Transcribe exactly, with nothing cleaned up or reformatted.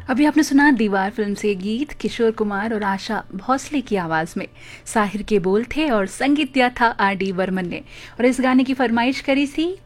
अभी आपने सुना दीवार फिल्म से गीत किशोर कुमार और आशा भोसले की आवाज में। साहिर के बोल थे और संगीत दिया था आर डी बर्मन ने। और इस गाने की फरमाइश करी थी